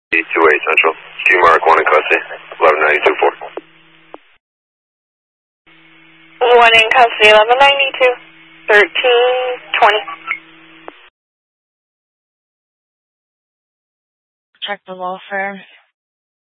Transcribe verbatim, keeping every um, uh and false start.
two eight Central. Q Mark one in custody. eleven ninety-two four. one in custody, eleven ninety-two, thirteen twenty. Check the welfare.